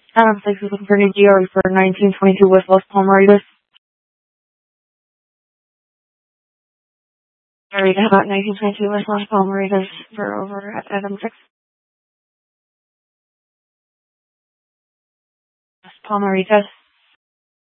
Thanks for looking for new GR for 1922 West Los Palmeritas. Sorry, how about 1922 West Los Palmeritas for over at Adam 6? West Palmeritas.